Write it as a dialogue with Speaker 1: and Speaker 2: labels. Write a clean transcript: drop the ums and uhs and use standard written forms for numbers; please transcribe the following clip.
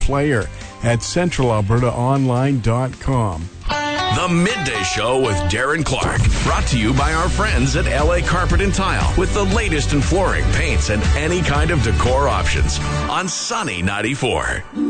Speaker 1: player at centralalbertaonline.com.
Speaker 2: The Midday Show with Darren Clark. Brought to you by our friends at LA Carpet and Tile with the latest in flooring, paints, and any kind of decor options on Sunny 94.